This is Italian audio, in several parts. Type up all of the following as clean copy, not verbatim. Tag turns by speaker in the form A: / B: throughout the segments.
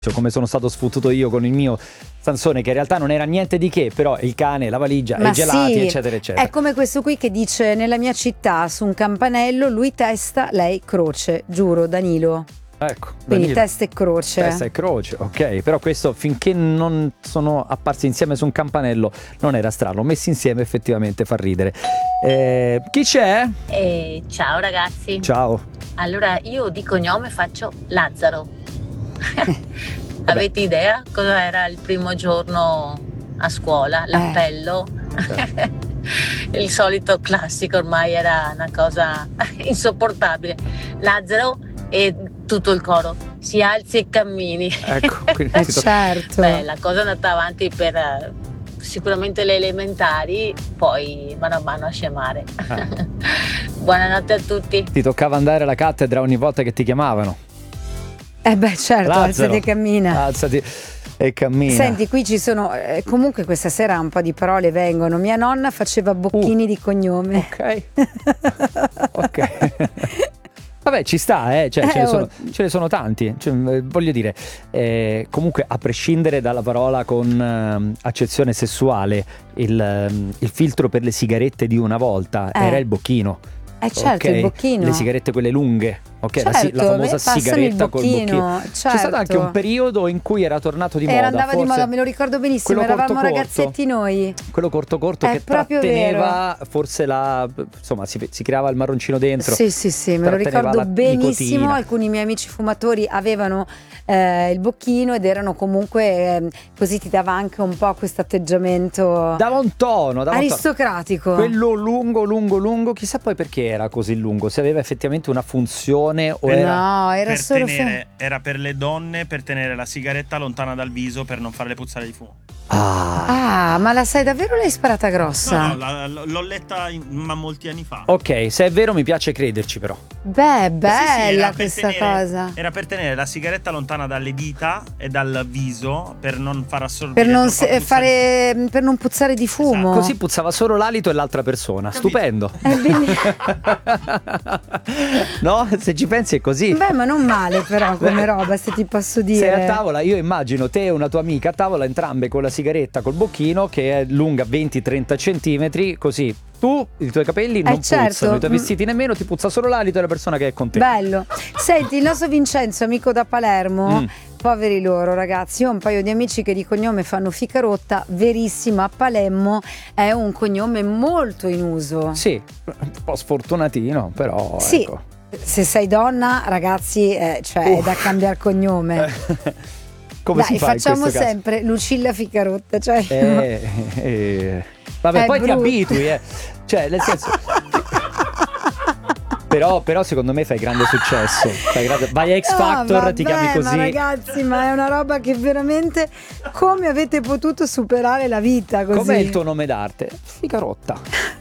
A: come sono stato sfottuto io con il mio Sansone, che in realtà non era niente di che, però il cane, la valigia, i gelati, eccetera eccetera.
B: È come questo qui che dice: nella mia città su un campanello lui testa, lei croce, giuro, Danilo.
A: Ecco,
B: Quindi
A: Danilo.
B: testa e croce.
A: Testa e croce, ok, però questo finché non sono apparsi insieme su un campanello non era strano, messi insieme effettivamente fa ridere. Chi c'è?
C: Ciao ragazzi.
A: Ciao.
C: Allora io di cognome faccio Lazzaro. Avete idea cosa era il primo giorno a scuola? L'appello? Il solito classico, ormai era una cosa insopportabile. Lazzaro e tutto il coro: si alzi e cammini.
A: Ecco, quindi
B: Certo.
C: Beh, la cosa è andata avanti per sicuramente le elementari, poi mano a mano a scemare. Buonanotte a tutti.
A: ti toccava andare alla cattedra ogni volta che ti chiamavano.
B: Beh, certo,
A: Lazzaro,
B: alzati e cammina.
A: Alzati e cammina.
B: Senti, qui ci sono comunque questa sera un po' di parole vengono. Mia nonna faceva bocchini di cognome.
A: Ok. Ok. Vabbè, ci sta, cioè, ce ne sono tanti. Cioè, voglio dire, comunque, a prescindere dalla parola con accezione sessuale, il filtro per le sigarette di una volta era il bocchino.
B: Certo,
A: ok?
B: il bocchino.
A: Le sigarette quelle lunghe, ok?
B: Certo,
A: la famosa
B: passami il
A: sigaretta col
B: bocchino,
A: bocchino.
B: certo.
A: C'è stato anche un periodo in cui era tornato di moda.
B: Andava di
A: forse
B: moda, me lo ricordo benissimo,
A: quello
B: eravamo
A: corto
B: ragazzetti noi.
A: quello corto
B: È
A: che
B: proprio
A: tratteneva forse insomma si creava il marroncino dentro.
B: Sì, me lo
A: tratteneva
B: ricordo
A: la
B: benissimo.
A: nicotina.
B: Alcuni miei amici fumatori avevano il bocchino ed erano comunque così, ti dava anche un po' questo atteggiamento
A: Dava un tono.
B: aristocratico.
A: Quello lungo, chissà poi perché era così lungo, se aveva effettivamente una funzione o era...
B: No, era
D: per
B: solo
D: era per le donne, per tenere la sigaretta lontana dal viso, per non farle puzzare di fumo.
B: Ah, ma la sai davvero, l'hai sparata grossa?
D: No, l'ho letta ma molti anni fa.
A: Ok, se è vero mi piace crederci però.
B: Beh,
D: Sì,
B: bella
D: era per
B: questa cosa.
D: Era per tenere la sigaretta lontana dalle dita e dal viso, per non far assorbire
B: Per non,
D: troppa puzza
B: per non puzzare di fumo.
A: Così puzzava solo l'alito e l'altra persona.
D: Capito.
A: Stupendo.
B: È bellissimo.
A: No? Se ci pensi è così.
B: Beh, ma non male però come roba, se ti posso dire.
A: Sei a tavola, io immagino te e una tua amica a tavola, entrambe con la sigaretta col bocchino che è lunga 20-30 centimetri, così tu, i tuoi capelli non
B: certo.
A: puzzano, i tuoi vestiti nemmeno, ti puzza solo l'alito e la persona che è con te.
B: Bello. Senti, il nostro Vincenzo, amico da Palermo, poveri loro ragazzi, io ho un paio di amici che di cognome fanno Ficarotta, verissimo, a Palermo è un cognome molto in uso.
A: Sì, un po' sfortunatino, però
B: Sì.
A: ecco.
B: Se sei donna, ragazzi, cioè è da cambiare cognome.
A: Come
B: Dai,
A: si fa in
B: facciamo
A: questo caso?
B: sempre Lucilla Ficarotta, cioè
A: Vabbè,
B: È
A: poi ti
B: brutto.
A: abitui, cioè nel senso però secondo me fai grande successo. Vai a X Factor, ti chiami così.
B: Ma ragazzi, ma è una roba che veramente, come avete potuto superare la vita così?
A: Com'è il tuo nome d'arte? Ficarotta.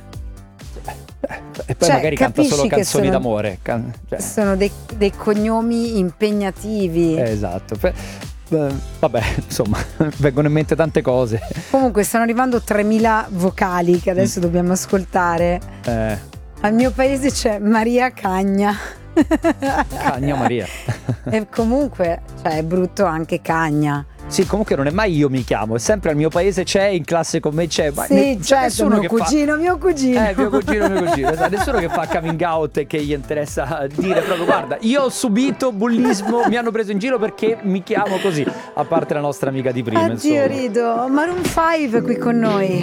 A: E poi
B: Cioè,
A: magari canta
B: capisci
A: solo
B: che
A: canzoni
B: sono-
A: d'amore.
B: Sono dei cognomi impegnativi.
A: Esatto. Vabbè, insomma, vengono in mente tante cose.
B: Comunque stanno arrivando 3000 vocali che adesso dobbiamo ascoltare. Al mio paese c'è Maria Cagna.
A: Cagna Maria.
B: E comunque, cioè, è brutto anche Cagna.
A: Sì, comunque non è mai io mi chiamo, è sempre al mio paese c'è, in classe con me c'è. Ma
B: Sì,
A: c'è
B: certo,
A: nessuno
B: mio
A: che
B: cugino.
A: mio cugino. Esatto, nessuno che fa coming out e che gli interessa dire proprio: guarda, io ho subito bullismo, mi hanno preso in giro perché mi chiamo così. A parte la nostra amica di prima,
B: Addio,
A: insomma.
B: rido. Maroon 5 qui con noi.